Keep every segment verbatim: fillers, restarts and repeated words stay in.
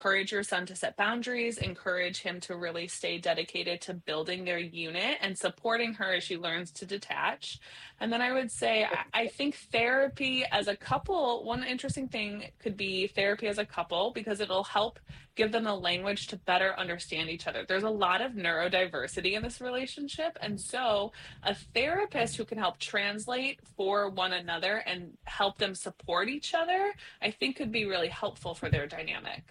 encourage your son to set boundaries, encourage him to really stay dedicated to building their unit and supporting her as she learns to detach. And then I would say, I, I think therapy as a couple, one interesting thing could be therapy as a couple, because it'll help give them a language to better understand each other. There's a lot of neurodiversity in this relationship. And so a therapist who can help translate for one another and help them support each other, I think could be really helpful for their dynamic.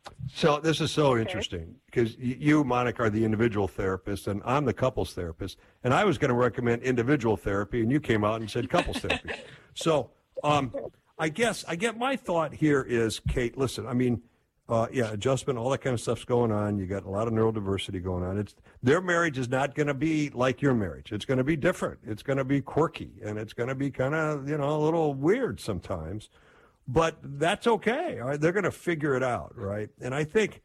So this is so Okay. interesting because you, Monica, are the individual therapist, and I'm the couples therapist. And I was going to recommend individual therapy, and you came out and said couples therapy. So um, I guess I get my thought here is, Kate, listen, I mean, uh, yeah, adjustment, all that kind of stuff's going on. You got a lot of neurodiversity going on. It's their marriage is not going to be like your marriage. It's going to be different. It's going to be quirky, and it's going to be kind of, you know, a little weird sometimes. But that's okay. All right? They're going to figure it out, right? And I think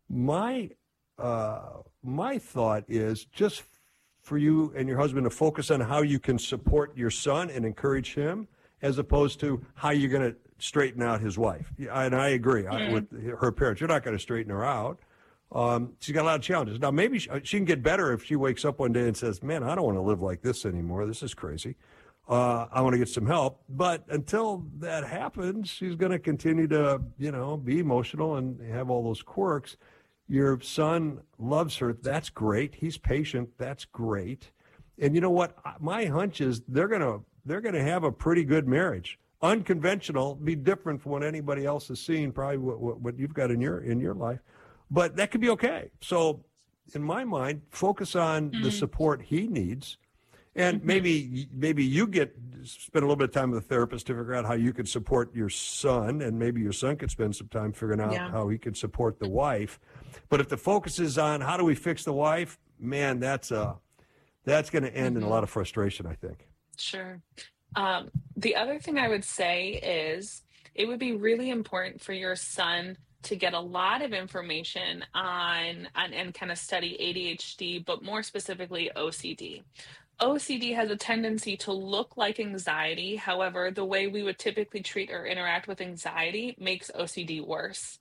my uh, my thought is just for you and your husband to focus on how you can support your son and encourage him, as opposed to how you're going to straighten out his wife. Yeah, and I agree mm-hmm. I, with her parents. You're not going to straighten her out. Um, she's got a lot of challenges. Now, maybe she, she can get better if she wakes up one day and says, man, I don't want to live like this anymore. This is crazy. Uh, I want to get some help. But until that happens, she's going to continue to, you know, be emotional and have all those quirks. Your son loves her. That's great. He's patient. That's great. And you know what? My hunch is they're going to they're going to have a pretty good marriage. Unconventional, be different from what anybody else has seen, probably what, what, what you've got in your in your life. But that could be okay. So in my mind, focus on mm-hmm. the support he needs. And maybe maybe you get spend a little bit of time with a therapist to figure out how you could support your son, and maybe your son could spend some time figuring out yeah. how he could support the wife. But if the focus is on how do we fix the wife, man, that's uh that's going to end mm-hmm. in a lot of frustration, I think. Sure. Um, the other thing I would say is it would be really important for your son to get a lot of information on, on and kind of study A D H D, but more specifically O C D. O C D has a tendency to look like anxiety. However, the way we would typically treat or interact with anxiety makes O C D worse.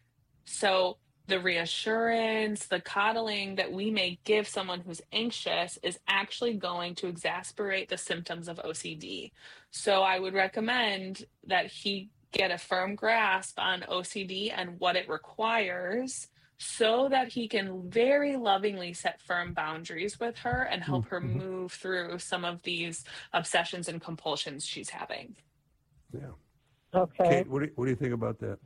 So the reassurance, the coddling that we may give someone who's anxious is actually going to exacerbate the symptoms of O C D. So I would recommend that he get a firm grasp on O C D and what it requires, so that he can very lovingly set firm boundaries with her and help her mm-hmm. move through some of these obsessions and compulsions she's having. Yeah. Okay. Kate, what do you, what do you think about that?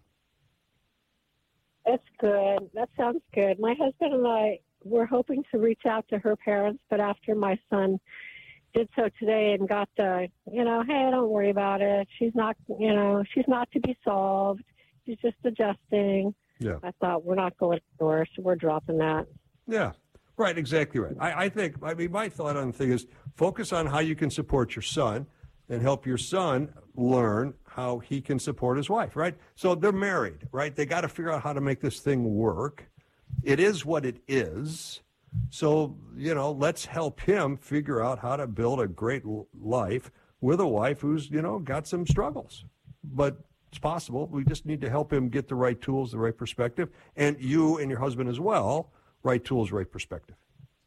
That's good. That sounds good. My husband and I were hoping to reach out to her parents, but after my son did so today and got the, you know, hey, don't worry about it. She's not, you know, she's not to be solved. She's just adjusting. Yeah. I thought we're not going anywhere, so we're dropping that. Yeah, right, exactly right. I, I think, I mean, my thought on the thing is focus on how you can support your son and help your son learn how he can support his wife, right? So they're married, right? They got to figure out how to make this thing work. It is what it is. So, you know, let's help him figure out how to build a great life with a wife who's, you know, got some struggles. But it's possible. We just need to help him get the right tools, the right perspective, and you and your husband as well, right tools, right perspective.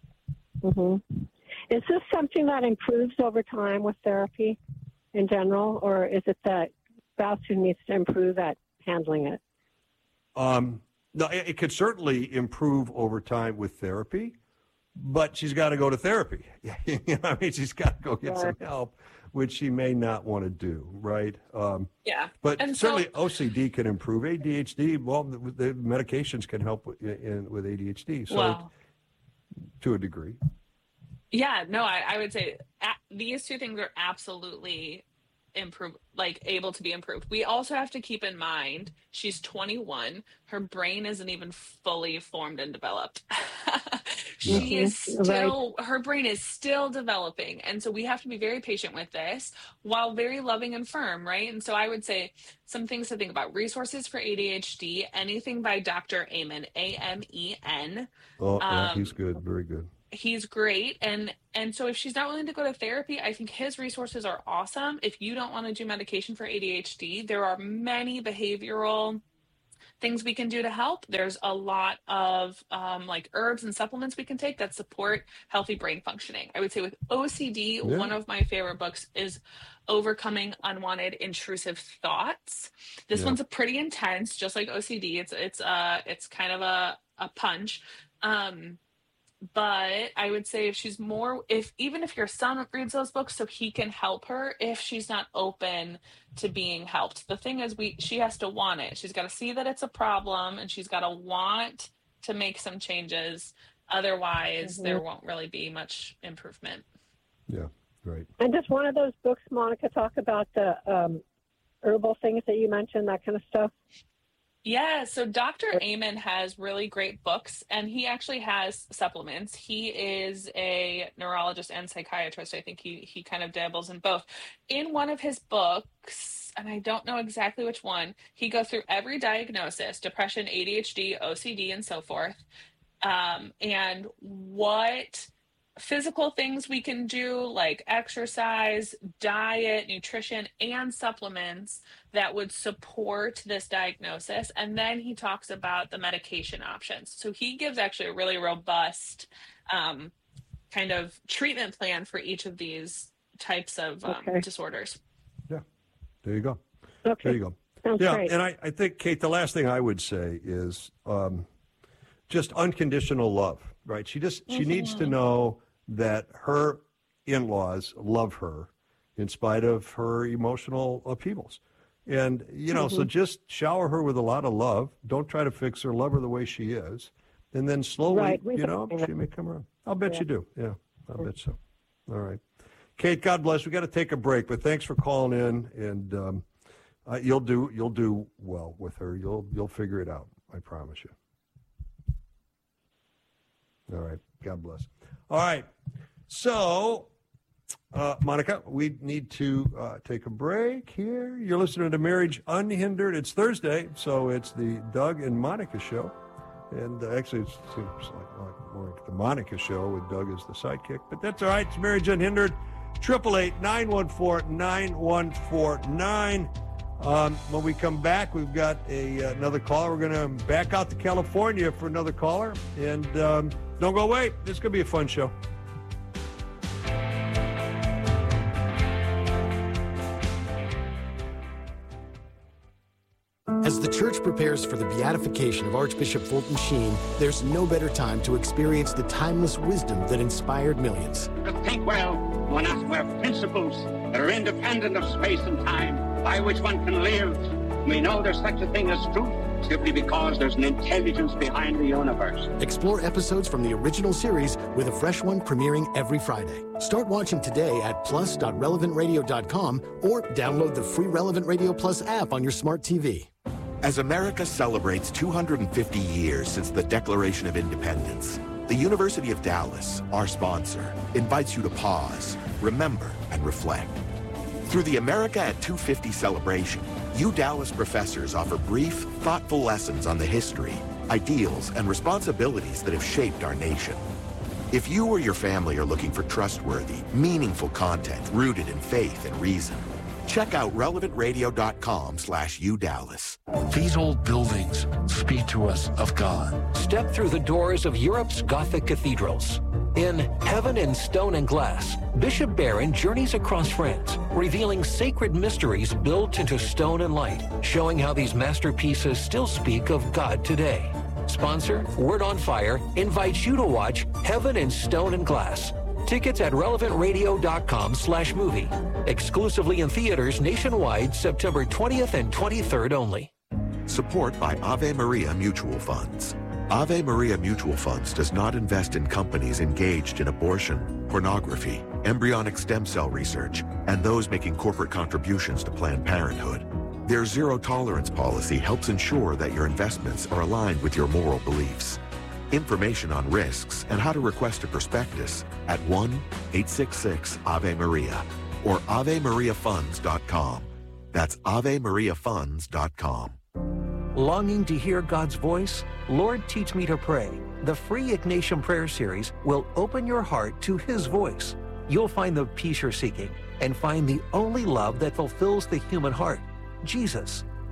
Mm-hmm. Is this something that improves over time with therapy in general, or is it that spouse who needs to improve at handling it? Um, no, it, it could certainly improve over time with therapy, but she's got to go to therapy. you know, I mean, she's got to go get some help, which she may not want to do, right? Um, yeah. But and certainly so, O C D can improve. A D H D, well, the, the medications can help with, in, with A D H D, so well, to a degree. Yeah, no, I, I would say a, these two things are absolutely improve, like able to be improved. We also have to keep in mind she's twenty-one. Her brain isn't even fully formed and developed. she mm-hmm. is still, right. her brain is still developing. And so we have to be very patient with this while very loving and firm, right? And so I would say some things to think about. Resources for A D H D, anything by Doctor Amen, A M E N. Oh, yeah, um, he's good. Very good. He's great. And and so if she's not willing to go to therapy, I think his resources are awesome. If you don't want to do medication for A D H D, there are many behavioral things we can do to help. There's a lot of um, like herbs and supplements we can take that support healthy brain functioning. I would say with O C D, Yeah. one of my favorite books is Overcoming Unwanted Intrusive Thoughts. This Yeah. one's a pretty intense, just like O C D. It's it's uh it's kind of a a punch. Um, but I would say if she's more, if even if your son reads those books so he can help her, if she's not open to being helped. The thing is, we she has to want it. She's got to see that it's a problem, and she's got to want to make some changes. Otherwise, Mm-hmm. there won't really be much improvement. Yeah, right. And does one of those books, Monica, talk about the um, herbal things that you mentioned, that kind of stuff? Yeah, so Doctor Amen has really great books, and he actually has supplements. He is a neurologist and psychiatrist. I think he he kind of dabbles in both. In one of his books, and I don't know exactly which one, he goes through every diagnosis: depression, A D H D, O C D, and so forth, um, and what physical things we can do, like exercise, diet, nutrition, and supplements that would support this diagnosis. And then he talks about the medication options. So he gives actually a really robust um, kind of treatment plan for each of these types of um, Okay. disorders. Yeah, there you go. Okay. There you go. Sounds Yeah, great. and I, I think, Kate, the last thing I would say is um, just unconditional love, right? She just she needs to know that her in-laws love her in spite of her emotional upheavals. And, you know, so just shower her with a lot of love. Don't try to fix her. Love her the way she is. And then slowly, Right, we you know, don't- she may come around. I'll bet Yeah. you do. Yeah, I'll bet so. All right. Kate, God bless. We got to take a break, but thanks for calling in. And um, uh, you'll do you'll do well with her. You'll you'll figure it out. I promise you. All right. God bless. All right. So, uh, Monica, we need to uh, take a break here. You're listening to Marriage Unhindered. It's Thursday, so it's the Doug and Monica show. And uh, actually, it seems like, like more like the Monica show with Doug as the sidekick. But that's all right. It's Marriage Unhindered. eight eight eight, nine one four, nine one four nine. Um, when we come back, we've got a, uh, another caller. We're going to back out to California for another caller. And um, don't go away. This is going to be a fun show. As the church prepares for the beatification of Archbishop Fulton Sheen, there's no better time to experience the timeless wisdom that inspired millions. To think well, one has to have principles that are independent of space and time, by which one can live. We know there's such a thing as truth simply because there's an intelligence behind the universe. Explore episodes from the original series with a fresh one premiering every Friday. Start watching today at plus dot relevant radio dot com or download the free Relevant Radio Plus app on your smart T V. As America celebrates two hundred fifty years since the Declaration of Independence, the University of Dallas, our sponsor, invites you to pause, remember, and reflect. Through the America at two fifty celebration, U Dallas professors offer brief, thoughtful lessons on the history, ideals, and responsibilities that have shaped our nation. If you or your family are looking for trustworthy, meaningful content rooted in faith and reason, check out relevant radio dot com slash U Dallas. These old buildings speak to us of God. Step through the doors of Europe's Gothic cathedrals. In Heaven in Stone and Glass, Bishop Barron journeys across France, revealing sacred mysteries built into stone and light, showing how these masterpieces still speak of God today. Sponsor, Word on Fire, invites you to watch Heaven in Stone and Glass. Tickets at relevant radio dot com slash movie. Exclusively in theaters nationwide September twentieth and twenty-third only. Support by Ave Maria Mutual Funds. Ave Maria Mutual Funds does not invest in companies engaged in abortion, pornography, embryonic stem cell research, and those making corporate contributions to Planned Parenthood. Their zero tolerance policy helps ensure that your investments are aligned with your moral beliefs. Information on risks and how to request a prospectus at one eight six six Ave Maria or ave maria funds dot com. That's ave maria funds dot com. Longing to hear God's voice? Lord, Teach Me to Pray. The free Ignatian Prayer Series will open your heart to His voice. You'll find the peace you're seeking and find the only love that fulfills the human heart, Jesus.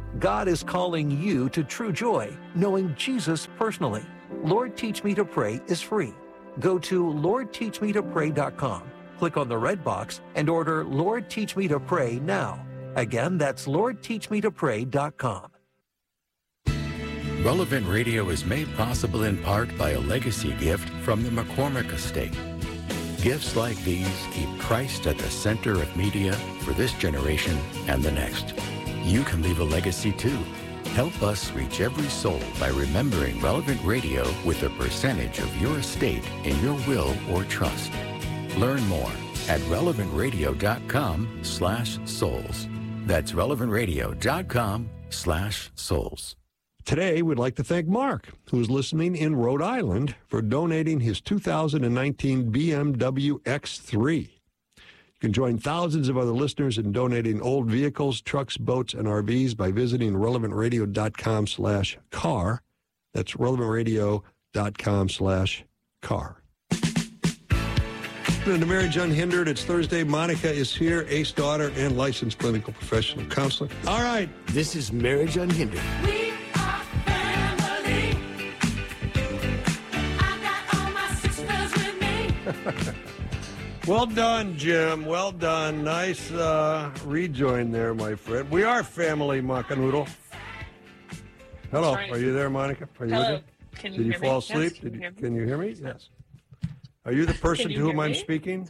God is calling you to true joy, knowing Jesus personally. Lord Teach Me to Pray is free. Go to lord teach me to pray dot com, click on the red box, and order Lord Teach Me to Pray now. Again, that's lord teach me to pray dot com. Relevant Radio is made possible in part by a legacy gift from the McCormick Estate. Gifts like these keep Christ at the center of media for this generation and the next. You can leave a legacy too. Help us reach every soul by remembering Relevant Radio with a percentage of your estate in your will or trust. Learn more at relevant radio dot com slash souls. That's relevant radio dot com slash souls. Today, we'd like to thank Mark, who is listening in Rhode Island, for donating his two thousand nineteen B M W X three. You can join thousands of other listeners in donating old vehicles, trucks, boats, and R Vs by visiting relevant radio dot com slash car. That's relevant radio dot com slash car. To Marriage Unhindered, it's Thursday. Monica is here, ace daughter and licensed clinical professional counselor. All right. This is Marriage Unhindered. We are family. I got all my sisters with me. Well done, Jim. Well done. Nice uh, rejoin there, my friend. We are family, Macanudo. Hello. Right. Are you there, Monica? Are you Hello. there? Can you Did you hear fall me? asleep? Yes. Did Can you, you hear can you hear me? Yes. Are you the person Can to you whom hear I'm me? speaking?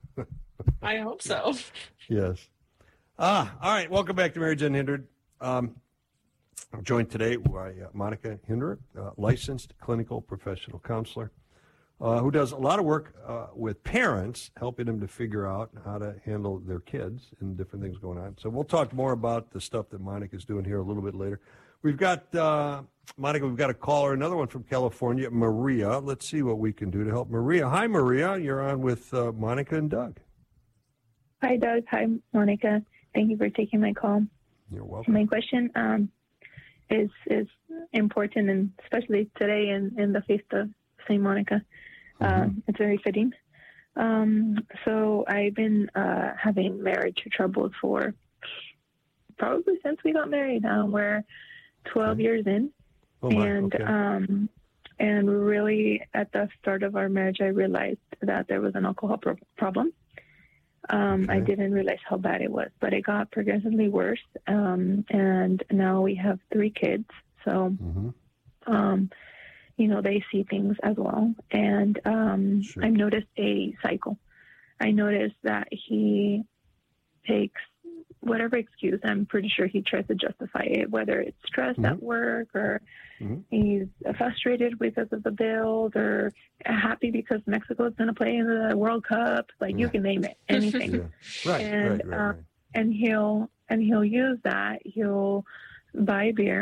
I hope so. Yes. Ah, all right. Welcome back to Marriage Unhindered. Um, I'm joined today by uh, Monica Hinder, uh, licensed clinical professional counselor, uh, who does a lot of work uh, with parents, helping them to figure out how to handle their kids and different things going on. So we'll talk more about the stuff that Monica's doing here a little bit later. We've got, uh, Monica, we've got a caller, another one from California, Maria. Let's see what we can do to help Maria. Hi, Maria. You're on with uh, Monica and Doug. Hi, Doug. Hi, Monica. Thank you for taking my call. You're welcome. My question um, is is important, and especially today in, in the feast of Saint Monica. Mm-hmm. Uh, it's very fitting. Um, so I've been uh, having marriage troubles for probably since we got married. Uh, we're twelve okay. years in. Oh my, and okay. um, and really, at the start of our marriage, I realized that there was an alcohol pro- problem. Um, okay. I didn't realize how bad it was, but it got progressively worse. Um, and now we have three kids. So, mm-hmm. um, you know, they see things as well. And um, Sure. I've noticed a cycle. I noticed that he takes whatever excuse, I'm pretty sure he tries to justify it, whether it's stress mm-hmm. at work or mm-hmm. he's frustrated because of the bills or happy because Mexico is going to play in the World Cup. Like yeah. you can name it, anything. yeah. Right, and, right, right, uh, right. and he'll, and he'll use that. He'll buy beer.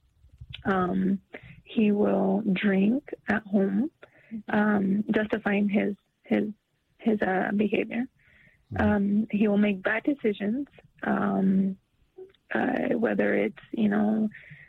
Um, he will drink at home, um, justifying his, his, his, uh, behavior. Um, he will make bad decisions, um, uh, whether it's, you know,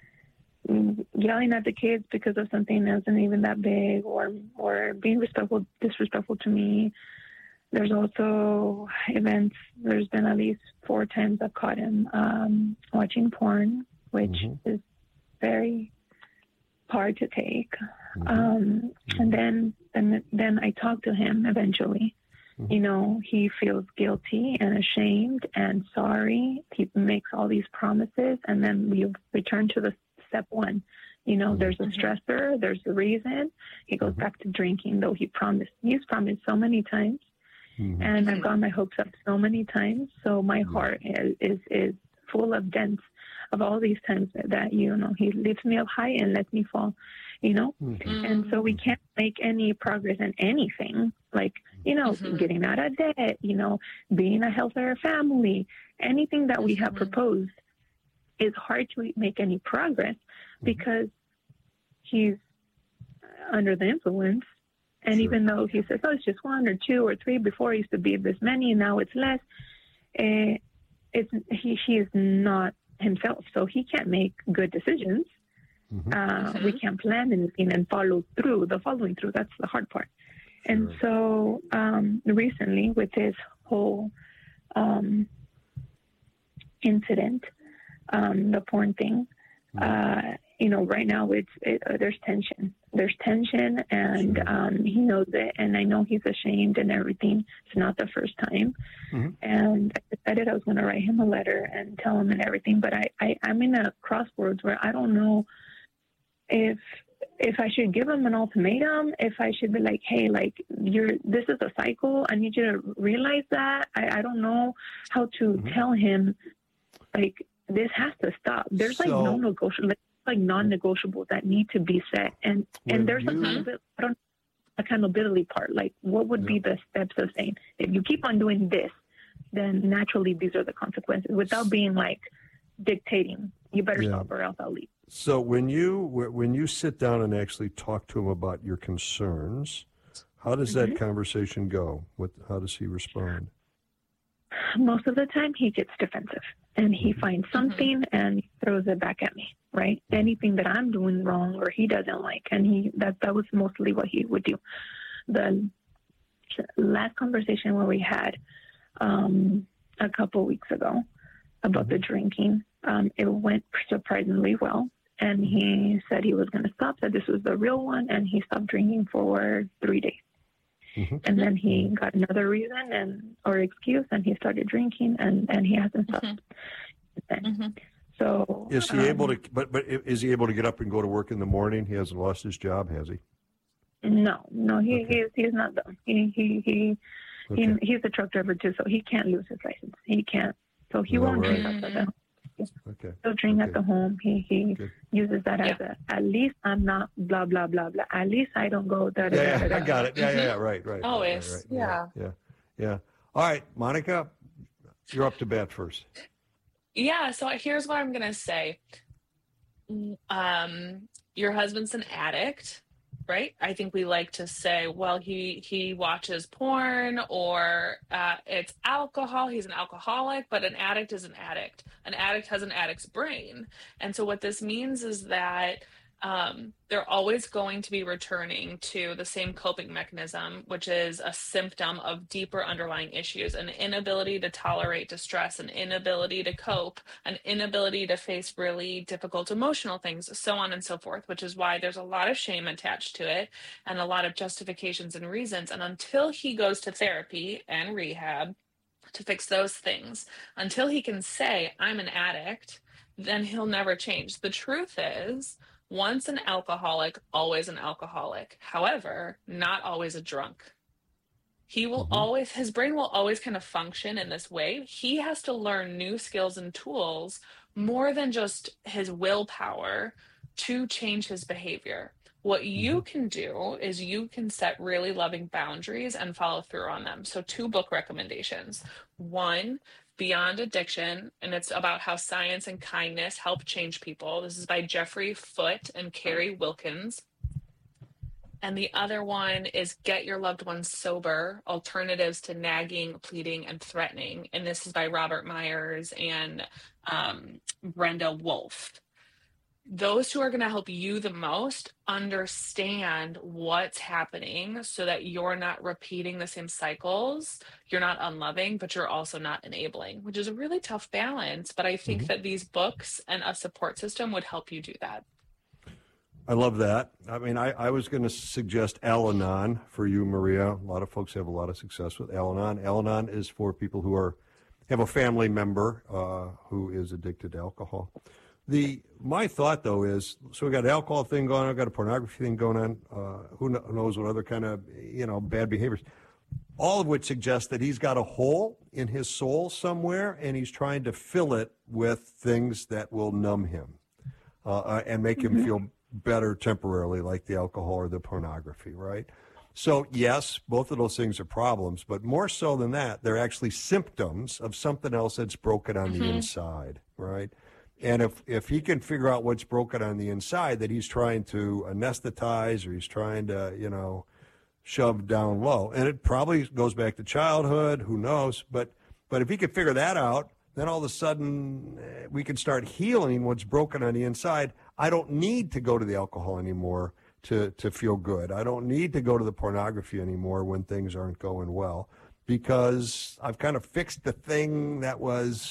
yelling at the kids because of something that isn't even that big, or or being respectful, disrespectful to me. There's also events. There's been at least four times I've caught him um, watching porn, which mm-hmm. is very hard to take. Mm-hmm. Um, and then, then, then I talk to him eventually. Mm-hmm. You know, he feels guilty and ashamed and sorry. He makes all these promises, and then we return to the step one. You know, mm-hmm. there's a stressor, there's a reason. He goes mm-hmm. back to drinking, though he promised. He's promised so many times, mm-hmm. and I've got my hopes up so many times. So my mm-hmm. heart is, is is full of dents of all these times that, you know, he lifts me up high and lets me fall. You know, mm-hmm. and so we can't make any progress in anything, like, you know, mm-hmm. getting out of debt, you know, being a healthier family, anything that we have mm-hmm. proposed is hard to make any progress mm-hmm. because he's under the influence. And sure. even though he says, oh, it's just one or two or three, before it used to be this many, now it's less, uh, it's, he, he is not himself. So he can't make good decisions. Mm-hmm. Uh, mm-hmm. We can't plan anything and follow through. The following through, that's the hard part. Sure. And so um, recently, with this whole um, incident, um, the porn thing. Uh, you know, right now it's it, uh, there's tension. There's tension, and um, he knows it, and I know he's ashamed and everything. It's not the first time, mm-hmm. and I decided I was going to write him a letter and tell him and everything. But I, I I'm in a crossroads where I don't know if if I should give him an ultimatum, if I should be like, hey, like you're this is a cycle. I need you to realize that. I, I don't know how to mm-hmm. tell him like. This has to stop. There's like So, no negotiable, like, like non-negotiables that need to be set, and and there's you, accountability. I don't accountability part. Like, what would yeah. be the steps of saying if you keep on doing this, then naturally these are the consequences, without being like dictating. You better yeah. stop, or else I'll leave. So when you when you sit down and actually talk to him about your concerns, how does Mm-hmm. that conversation go? What how does he respond? Most of the time he gets defensive and he finds something mm-hmm. and throws it back at me, right? Anything that I'm doing wrong or he doesn't like. And he that, that was mostly what he would do. The last conversation where we had um, a couple weeks ago about the drinking, um, it went surprisingly well. And he said he was going to stop, that this was the real one, and he stopped drinking for three days. Mm-hmm. And then he got another reason and or excuse, and he started drinking, and, and he hasn't stopped. Mm-hmm. Mm-hmm. So is he um, able to? But but is he able to get up and go to work in the morning? He hasn't lost his job, has he? No, no, he okay. he's he's not done. He he he, okay. he he's a truck driver too, so he can't lose his license. He can't. So he All won't right. drink outside the home. Okay. He'll drink okay. at the home. He he Good. uses that yeah. as a. At least I'm not blah blah blah blah. At least I don't go da da Yeah, da yeah, da. I got it. Yeah, yeah, yeah. Right, right. Always. Right, right. Yeah. yeah, yeah, yeah. All right, Monica, you're up to bat first. Yeah, so here's what I'm going to say. Um, your husband's an addict, right? I think we like to say, well, he he watches porn or uh, it's alcohol. He's an alcoholic, but an addict is an addict. An addict has an addict's brain. And so what this means is that um, they're always going to be returning to the same coping mechanism, which is a symptom of deeper underlying issues, an inability to tolerate distress, an inability to cope, an inability to face really difficult emotional things, so on and so forth, which is why there's a lot of shame attached to it and a lot of justifications and reasons. And until he goes to therapy and rehab to fix those things, until he can say, I'm an addict, then he'll never change. The truth is, once an alcoholic, always an alcoholic. However, not always a drunk. He will mm-hmm. always, his brain will always kind of function in this way. He has to learn new skills and tools more than just his willpower to change his behavior. What you can do is you can set really loving boundaries and follow through on them. So two book recommendations. One, Beyond Addiction, and it's about how science and kindness help change people. This is by Jeffrey Foote and Carrie Wilkins. And the other one is Get Your Loved Ones Sober, Alternatives to Nagging, Pleading, and Threatening. And this is by Robert Myers and um, Brenda Wolf. Those who are going to help you the most understand what's happening so that you're not repeating the same cycles. You're not unloving, but you're also not enabling, which is a really tough balance. But I think mm-hmm. that these books and a support system would help you do that. I love that. I mean, I, I was going to suggest Al-Anon for you, Maria. A lot of folks have a lot of success with Al-Anon. Al-Anon is for people who are have a family member uh, who is addicted to alcohol. The my thought though is, so we got an alcohol thing going on, I've got a pornography thing going on. Uh, who knows what other kind of you know bad behaviors, all of which suggests that he's got a hole in his soul somewhere, and he's trying to fill it with things that will numb him uh, and make him feel better temporarily, like the alcohol or the pornography, right? So yes, both of those things are problems, but more so than that, they're actually symptoms of something else that's broken on mm-hmm. the inside, right? And if, if he can figure out what's broken on the inside that he's trying to anesthetize or he's trying to, you know, shove down low, and it probably goes back to childhood, who knows, but but if he can figure that out, then all of a sudden uh, we can start healing what's broken on the inside. I don't need to go to the alcohol anymore to, to feel good. I don't need to go to the pornography anymore when things aren't going well, because I've kind of fixed the thing that was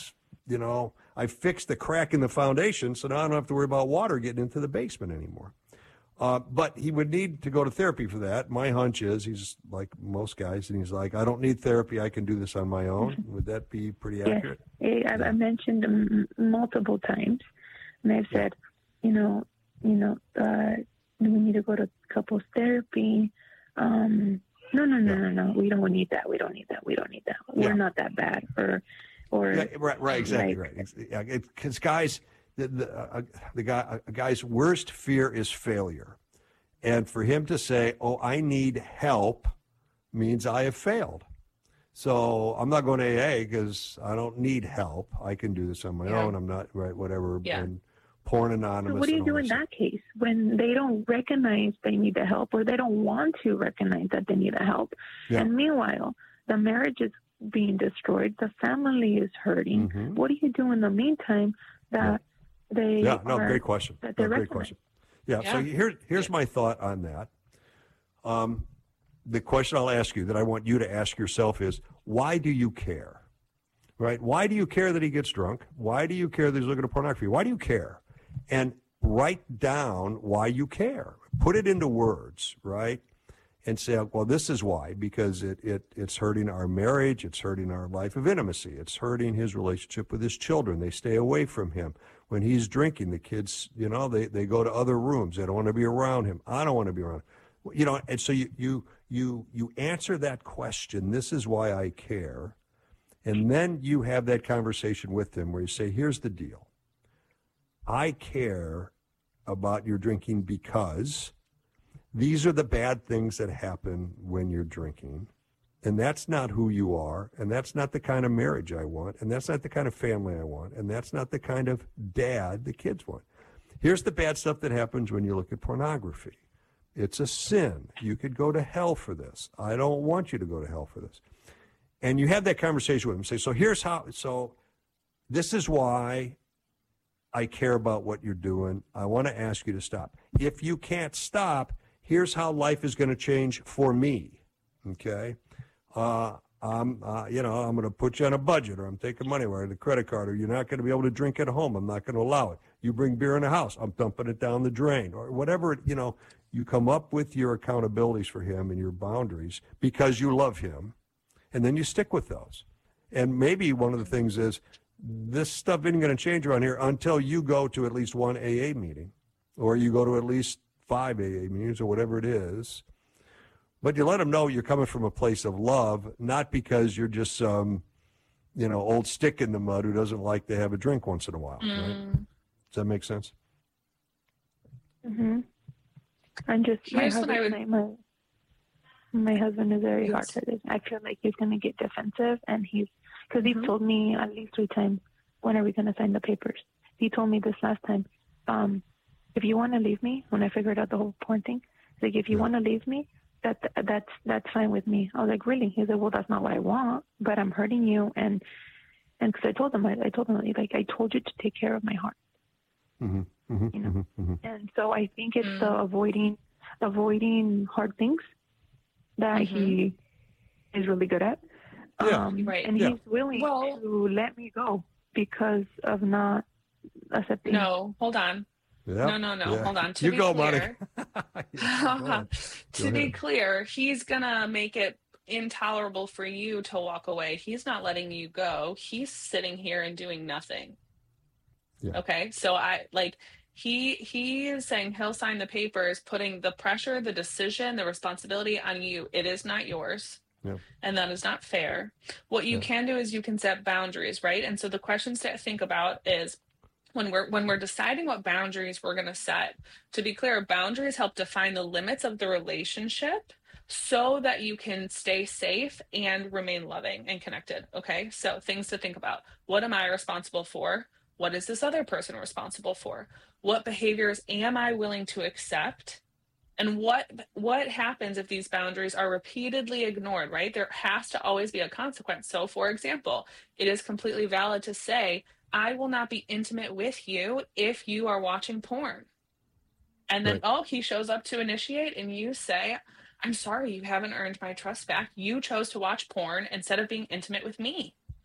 you know, I fixed the crack in the foundation, so now I don't have to worry about water getting into the basement anymore. Uh, but he would need to go to therapy for that. My hunch is he's like most guys, and he's like, I don't need therapy. I can do this on my own. Would that be pretty accurate? Yes, I, I mentioned m- multiple times, and I've said, you know, you know, uh, we need to go to couples therapy. Um, no, no, no, no, no. We don't need that. We don't need that. We don't need that. We're Yeah. not that bad. Or, or Yeah, right, right, exactly like, right. Because guys, the the, uh, the guy, a guy's worst fear is failure, and for him to say, "Oh, I need help," means I have failed. So I'm not going to A A because I don't need help. I can do this on my Yeah. own. I'm not right, whatever. Yeah. And Porn Anonymous. So what do you and do all in this. that case when they don't recognize they need the help, or they don't want to recognize that they need the help? Yeah. And meanwhile, the marriage is being destroyed. The family is hurting. Mhm. What do you do in the meantime that they Yeah, no, are, great question. that No, they great recognize? question. Yeah, so here, here's my thought on that. Um, the question I'll ask you that I want you to ask yourself is, why do you care? Right? Why do you care that he gets drunk? Why do you care that he's looking at pornography? Why do you care? And write down why you care. Put it into words, right? And say, well, this is why, because it, it it's hurting our marriage, it's hurting our life of intimacy, it's hurting his relationship with his children. They stay away from him. When he's drinking, the kids, you know, they, they go to other rooms. They don't want to be around him. I don't want to be around him. You know, and so you you you you answer that question, this is why I care. And then you have that conversation with him where you say, here's the deal. I care about your drinking because these are the bad things that happen when you're drinking. And that's not who you are. And that's not the kind of marriage I want. And that's not the kind of family I want. And that's not the kind of dad the kids want. Here's the bad stuff that happens when you look at pornography. It's a sin. You could go to hell for this. I don't want you to go to hell for this. And you have that conversation with him. Say, so here's how, so this is why I care about what you're doing. I want to ask you to stop. If you can't stop, here's how life is going to change for me. Okay? Uh, I'm, uh, you know, I'm going to put you on a budget, or I'm taking money where the credit card, or you're not going to be able to drink at home. I'm not going to allow it. You bring beer in the house, I'm dumping it down the drain, or whatever, you know, you come up with your accountabilities for him and your boundaries because you love him, and then you stick with those. And maybe one of the things is this stuff isn't going to change around here until you go to at least one A A meeting, or you go to at least five A A meetings, or whatever it is. But you let them know you're coming from a place of love, not because you're just some, you know, old stick in the mud who doesn't like to have a drink once in a while. Mm. Right? Does that make sense? Mm-hmm. I'm just my Here's what I husband. would- My, my husband is very Yes. hard-headed. I feel like he's going to get defensive, and he's because Mm-hmm. he told me at least three times, when are we going to sign the papers? He told me this last time. Um, if you want to leave me, when I figured out the whole porn thing, he's like, if you want to leave me, that that's that's fine with me. I was like, really? He's like, well, that's not what I want, but I'm hurting you, and and because I told him, I, I told him like I told you to take care of my heart. Mm-hmm. Mm-hmm. You know? Mm-hmm. Mm-hmm. And so I think it's the avoiding avoiding hard things that he is really good at. Yeah. Um, Right. And Yeah. he's willing Well- to let me go because of not accepting. No, hold on. Yep. No, no, no. Yeah. Hold on. To You be go, clear, Monica. Yeah, go ahead. to Go be ahead. clear, he's gonna make it intolerable for you to walk away. He's not letting you go. He's sitting here and doing nothing. Yeah. Okay. So I like he he is saying he'll sign the papers, putting the pressure, the decision, the responsibility on you. It is not yours. Yeah. And that is not fair. What you Yeah. can do is you can set boundaries, right? And so the questions to think about is when we're when we're deciding what boundaries we're going to set. To be clear, boundaries help define the limits of the relationship so that you can stay safe and remain loving and connected. Okay? So things to think about. What am I responsible for? What is this other person responsible for? What behaviors am I willing to accept? And what what happens if these boundaries are repeatedly ignored, right? There has to always be a consequence. So, for example, it is completely valid to say, I will not be intimate with you if you are watching porn. And then, Right. oh, he shows up to initiate, and you say, I'm sorry, you haven't earned my trust back. You chose to watch porn instead of being intimate with me.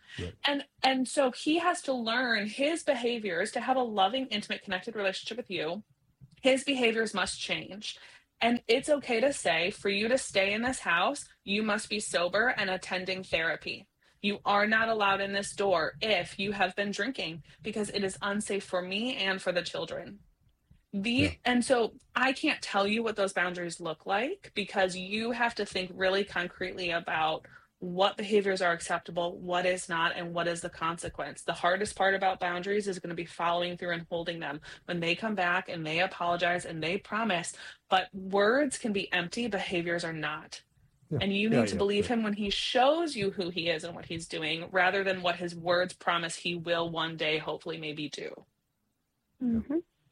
Right. And and so he has to learn his behaviors to have a loving, intimate, connected relationship with you. His behaviors must change. And it's okay to say, for you to stay in this house, you must be sober and attending therapy. You are not allowed in this door if you have been drinking, because it is unsafe for me and for the children. The Yeah. And so I can't tell you what those boundaries look like, because you have to think really concretely about what behaviors are acceptable, what is not, and what is the consequence. The hardest part about boundaries is going to be following through and holding them when they come back and they apologize and they promise. But words can be empty, behaviors are not. Yeah. And you need Yeah, to yeah, believe yeah. him when he shows you who he is and what he's doing, rather than what his words promise he will one day, hopefully, maybe do. Mm-hmm.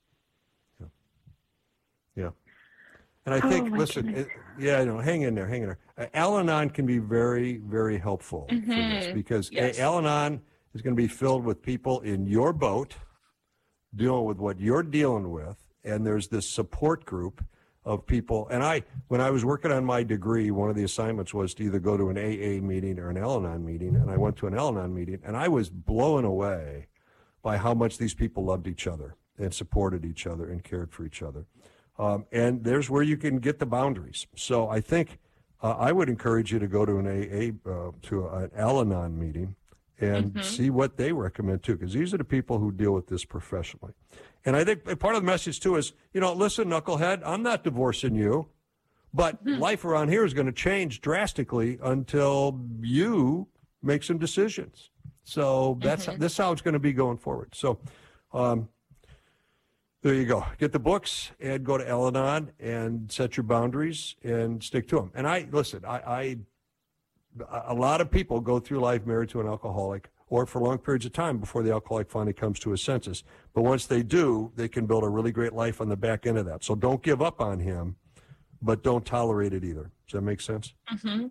Yeah. And I Oh, think, my listen, goodness. it, yeah, no, hang in there, hang in there. Uh, Al-Anon can be very, very helpful for this, Mhm. because Yes. A- Al-Anon is going to be filled with people in your boat dealing with what you're dealing with. And there's this support group of people. And I, when I was working on my degree, one of the assignments was to either go to an A A meeting or an Al-Anon meeting. And I went to an Al-Anon meeting, and I was blown away by how much these people loved each other and supported each other and cared for each other. Um, and there's where you can get the boundaries. So I think uh, I would encourage you to go to an A A, uh, to an Al-Anon meeting and Mhm. see what they recommend too, because these are the people who deal with this professionally. And I think part of the message too is, you know, listen, knucklehead, I'm not divorcing you, but life around here is going to change drastically until you make some decisions. So that's Mhm. this is how it's going to be going forward. So. Um, There you go. Get the books and go to Al-Anon and set your boundaries and stick to them. And I, listen, I, I, a lot of people go through life married to an alcoholic or for long periods of time before the alcoholic finally comes to his senses. But once they do, they can build a really great life on the back end of that. So don't give up on him, but don't tolerate it either. Does that make sense? Mhm.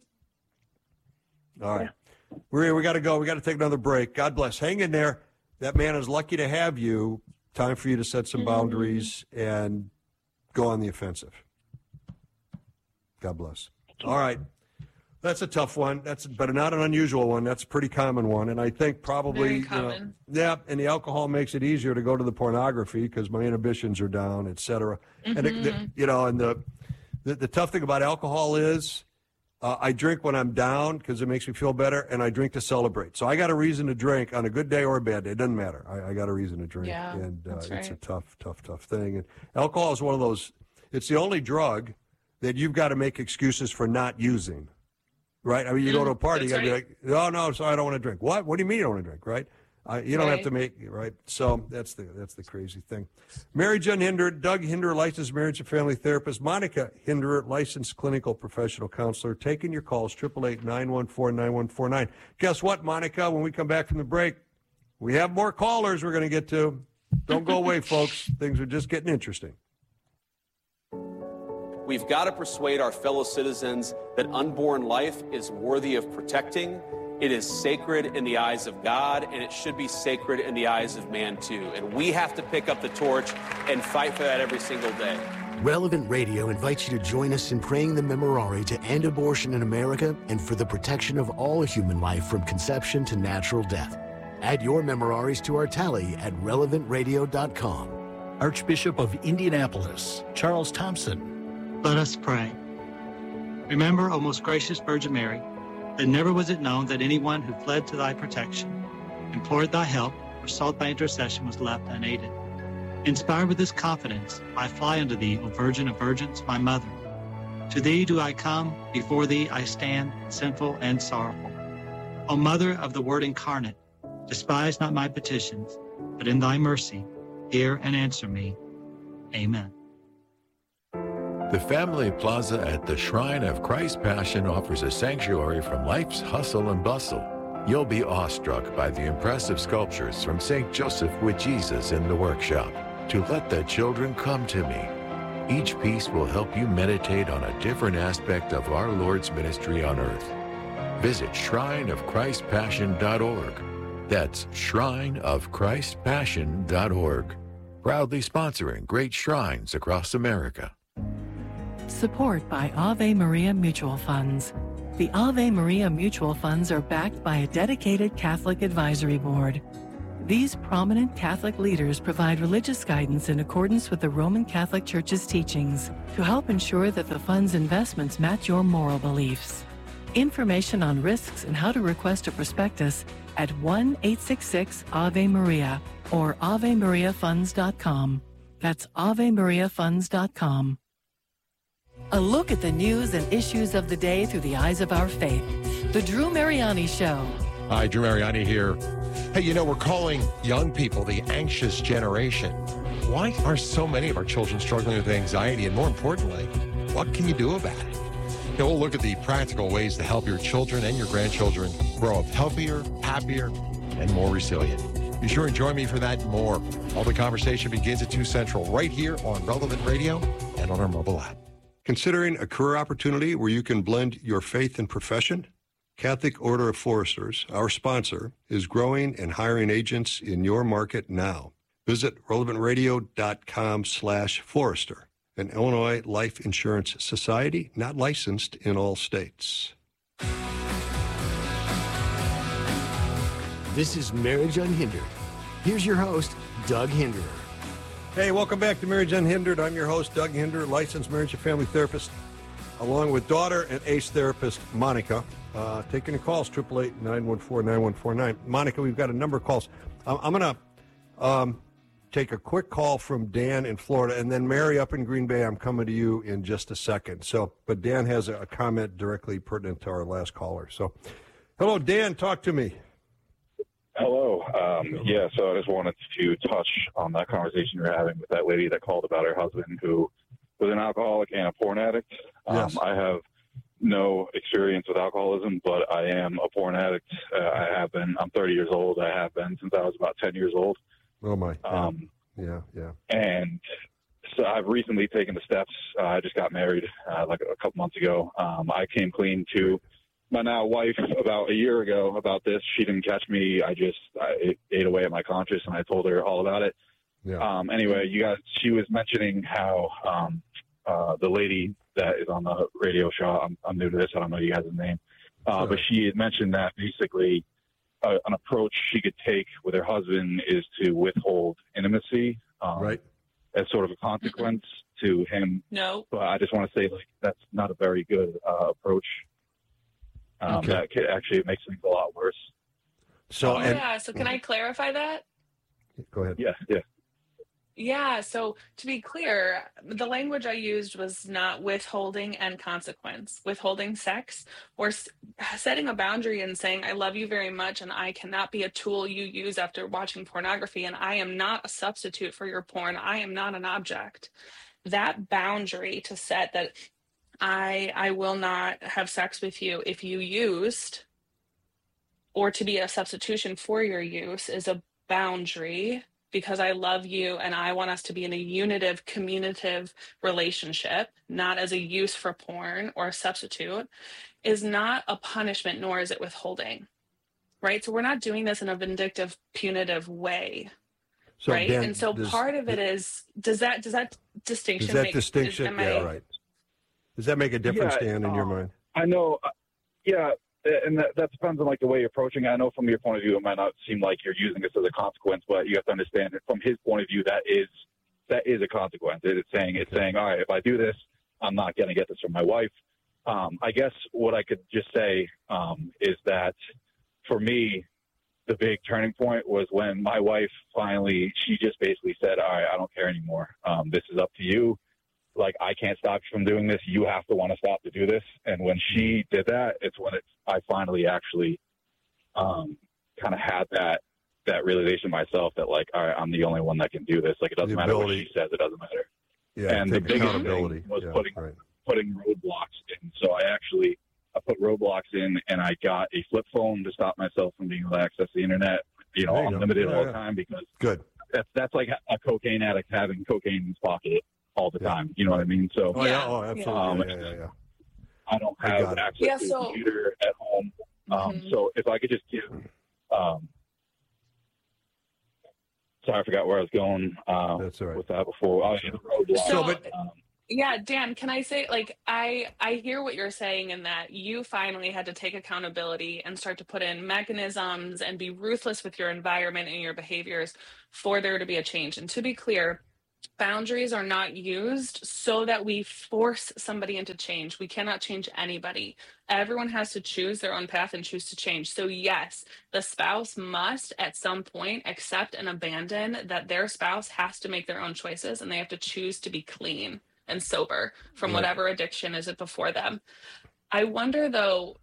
All right. Maria, we got to go. We got to take another break. God bless. Hang in there. That man is lucky to have you. Time for you to set some boundaries and go on the offensive. God bless. All right. That's a tough one. That's but not an unusual one. That's a pretty common one. And I think probably, Very you know, common. yeah, and the alcohol makes it easier to go to the pornography because my inhibitions are down, et cetera. And, it, the, Mhm. you know, and the, the, the tough thing about alcohol is uh, I drink when I'm down because it makes me feel better, and I drink to celebrate. So I got a reason to drink on a good day or a bad day. It doesn't matter. I, I got a reason to drink. Yeah, and uh, that's it's a right. tough, tough, tough thing. And alcohol is one of those, it's the only drug that you've got to make excuses for not using. Right? I mean, you go to a party, you got that's to be like, oh, no, sorry, I don't want to drink. What? What do you mean you don't want to drink, right? Uh, you don't have Right. to make, right? So that's the that's the crazy thing. Mary Jen Hinder, Doug Hinder, licensed marriage and family therapist, Monica Hinder, licensed clinical professional counselor, taking your calls, eight eight eight, nine one four, nine one four nine. Guess what, Monica? When we come back from the break, we have more callers we're going to get to. Don't go away, folks. Things are just getting interesting. We've got to persuade our fellow citizens that unborn life is worthy of protecting. It is sacred in the eyes of God, and it should be sacred in the eyes of man, too. And we have to pick up the torch and fight for that every single day. Relevant Radio invites you to join us in praying the Memorare to end abortion in America and for the protection of all human life from conception to natural death. Add your Memoraries to our tally at relevant radio dot com. Archbishop of Indianapolis, Charles Thompson. Let us pray. Remember, O most gracious Virgin Mary, that never was it known that anyone who fled to thy protection, implored thy help, or sought thy intercession was left unaided. Inspired with this confidence, I fly unto thee, O Virgin of Virgins, my mother. To thee do I come, before thee I stand, sinful and sorrowful. O Mother of the Word incarnate, despise not my petitions, but in thy mercy, hear and answer me. Amen. The Family Plaza at the Shrine of Christ's Passion offers a sanctuary from life's hustle and bustle. You'll be awestruck by the impressive sculptures from Saint Joseph with Jesus in the workshop, To Let the Children Come to Me. Each piece will help you meditate on a different aspect of our Lord's ministry on earth. Visit shrine of christ passion dot org. That's shrine of christ passion dot org. Proudly sponsoring great shrines across America. Support by Ave Maria Mutual Funds. The Ave Maria Mutual Funds are backed by a dedicated Catholic advisory board. These prominent Catholic leaders provide religious guidance in accordance with the Roman Catholic Church's teachings to help ensure that the fund's investments match your moral beliefs. Information on risks and how to request a prospectus at one eight six six Ave Maria or ave maria funds dot com. That's ave maria funds dot com. A look at the news and issues of the day through the eyes of our faith. The Drew Mariani Show. Hi, Drew Mariani here. Hey, you know, we're calling young people the anxious generation. Why are so many of our children struggling with anxiety? And more importantly, what can you do about it? You know, we'll look at the practical ways to help your children and your grandchildren grow up healthier, happier, and more resilient. Be sure and join me for that and more. All the conversation begins at two Central right here on Relevant Radio and on our mobile app. Considering a career opportunity where you can blend your faith and profession? Catholic Order of Foresters, our sponsor, is growing and hiring agents in your market now. Visit relevant radio dot com slash forester, an Illinois Life Insurance Society not licensed in all states. This is Marriage Unhindered. Here's your host, Doug Hinderer. Hey, welcome back to Marriage Unhindered. I'm your host, Doug Hinderer, licensed marriage and family therapist, along with daughter and ace therapist, Monica. Uh, taking the calls, eight eight eight, nine one four, nine one four nine. Monica, we've got a number of calls. I'm, I'm going to um, take a quick call from Dan in Florida, and then Mary up in Green Bay, I'm coming to you in just a second. So, but Dan has a, a comment directly pertinent to our last caller. So, hello, Dan, talk to me. Hello. Um, yeah, so I just wanted to touch on that conversation you were having with that lady that called about her husband who was an alcoholic and a porn addict. Um, Yes. I have no experience with alcoholism, but I am a porn addict. Uh, I have been. I'm thirty years old. I have been since I was about ten years old. Oh, my. Um, yeah, yeah. And so I've recently taken the steps. Uh, I just got married uh, like a couple months ago. Um, I came clean to my now wife about a year ago about this. She didn't catch me. I just I, it ate away at my conscience, and I told her all about it. Yeah. Um, anyway, you guys, she was mentioning how um, uh, the lady that is on the radio show, I'm, I'm new to this, I don't know you guys' name, uh, Sure. but she had mentioned that basically uh, an approach she could take with her husband is to withhold intimacy, um, right, as sort of a consequence to him. No. But I just want to say, like, that's not a very good uh, approach. Um, Okay. That could, actually it makes things a lot worse. So, Oh, and, yeah, so can I clarify that? go ahead. Yeah, yeah. Yeah, so to be clear, the language I used was not withholding and consequence. Withholding sex or s- setting a boundary and saying, I love you very much and I cannot be a tool you use after watching pornography, and I am not a substitute for your porn. I am not an object. That boundary to set that I I will not have sex with you if you used, or to be a substitution for your use, is a boundary, because I love you and I want us to be in a unitive, communicative relationship, not as a use for porn or a substitute, is not a punishment, nor is it withholding, right? So we're not doing this in a vindictive, punitive way, So, right? Dan, and so does- part of it is, does that does that distinction Does that make, distinction, is- am yeah, I- right. Does that make a difference, Yeah, Dan, in your um, mind? I know, uh, yeah, and that, that depends on like the way you're approaching it. I know from your point of view, it might not seem like you're using this as a consequence, but you have to understand that from his point of view, that is that is a consequence. It's saying it's saying, all right, if I do this, I'm not going to get this from my wife. Um, I guess what I could just say um, is that for me, the big turning point was when my wife finally, she just basically said, all right, I don't care anymore. Um, this is up to you. Like, I can't stop you from doing this. You have to want to stop to do this. And when she did that, it's when it's, I finally actually um, kind of had that that realization myself that, like, all right, I'm the only one that can do this. Like, it doesn't The matter what ability- she says. It doesn't matter. Yeah, and the take biggest accountability. thing was Yeah, putting right. putting roadblocks in. So I actually I put roadblocks in, and I got a flip phone to stop myself from being able to access the internet, you know, There you go. unlimited Yeah, all yeah. the time, because Good. that's that's like a cocaine addict having cocaine in his pocket all the time. You know what I mean? So Oh, yeah, oh, absolutely. um, yeah, yeah, yeah. I don't I have got it. access Yeah, to so- a computer at home. Um, Mhm. So if I could just give, um, sorry, I forgot where I was going uh, That's all right. with that before. Oh, yeah, the roadblock. So, but- um, Yeah, Dan, can I say, like, I I hear what you're saying in that you finally had to take accountability and start to put in mechanisms and be ruthless with your environment and your behaviors for there to be a change. And to be clear, boundaries are not used so that we force somebody into change. We cannot change anybody. Everyone has to choose their own path and choose to change. So yes, the spouse must at some point accept and abandon that their spouse has to make their own choices and they have to choose to be clean and sober from Right. whatever addiction is it before them. I wonder though,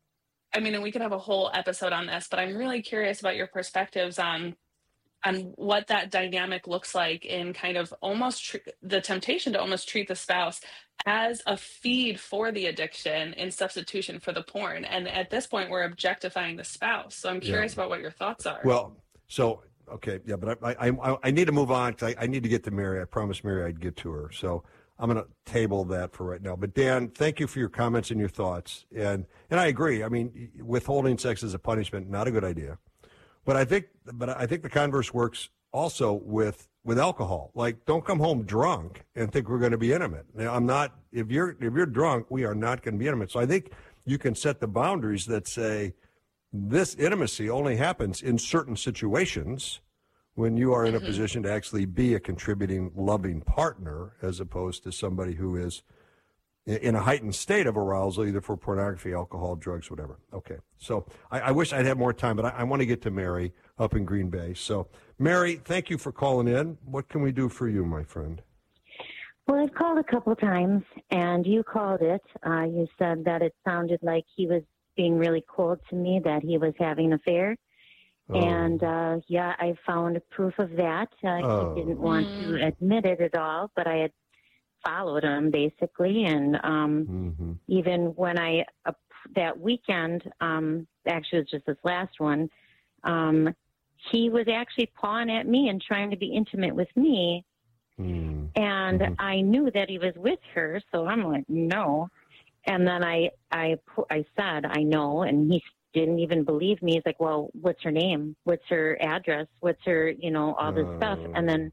I mean, and we could have a whole episode on this, but I'm really curious about your perspectives on on what that dynamic looks like in kind of almost tr- the temptation to almost treat the spouse as a feed for the addiction in substitution for the porn. And at this point, we're objectifying the spouse. So I'm Yeah. curious about what your thoughts are. Well, so okay, yeah, but I I I, I need to move on because I, I need to get to Mary. I promised Mary I'd get to her, so I'm going to table that for right now. But Dan, thank you for your comments and your thoughts, and and I agree. I mean, withholding sex as a punishment, not a good idea. But I think, but I think the converse works also with with alcohol. Like, don't come home drunk and think we're going to be intimate. Now, I'm not. If you're if you're drunk, we are not going to be intimate. So I think you can set the boundaries that say this intimacy only happens in certain situations when you are in a position to actually be a contributing, loving partner, as opposed to somebody who is in a heightened state of arousal, either for pornography, alcohol, drugs, whatever. Okay. So I, I wish I'd have more time, but I, I want to get to Mary up in Green Bay. So, Mary, thank you for calling in. What can we do for you, my friend? Well, I've called a couple of times, and you called it. Uh, you said that it sounded like he was being really cold to me, that he was having an affair. Oh. And, uh, yeah, I found proof of that. Uh, Oh. He didn't want to admit it at all, but I had followed him basically, and um, Mm-hmm. even when I uh, that weekend, um, actually it was just this last one, um, he was actually pawing at me and trying to be intimate with me, Mm-hmm. and I knew that he was with her, so I'm like, no. And then I I pu- I said I know, and he didn't even believe me. He's like, well, what's her name? What's her address? What's her, you know, all this stuff, and then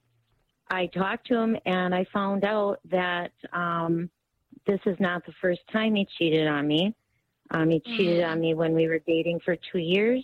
I talked to him, and I found out that um, this is not the first time he cheated on me. Um, he cheated on me when we were dating for two years.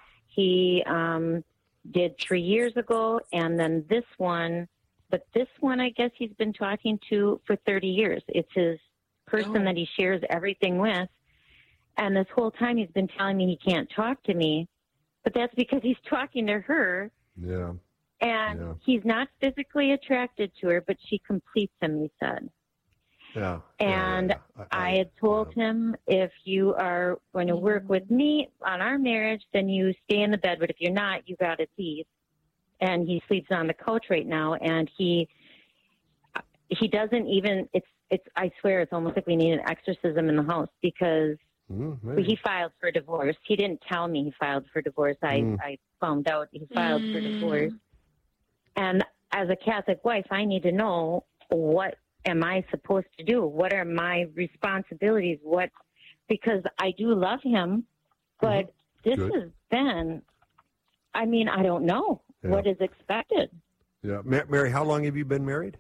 He um, did three years ago, and then this one. But this one, I guess he's been talking to for thirty years. It's his person that he shares everything with. And this whole time he's been telling me he can't talk to me. But that's because he's talking to her. Yeah. And Yeah. he's not physically attracted to her, but she completes him, he said. Yeah. And I had told him, if you are going to work with me on our marriage, then you stay in the bed. But if you're not, you got to leave. And he sleeps on the couch right now. And he he doesn't even, it's, it's. I swear it's almost like we need an exorcism in the house, because Mm, maybe. he filed for divorce. He didn't tell me he filed for divorce. I, Mm. I found out he filed for divorce. And as a Catholic wife, I need to know, what am I supposed to do? What are my responsibilities? What, because I do love him, but this Good. has been, I mean, I don't know Yeah. what is expected. Yeah. Ma- Mary, how long have you been married?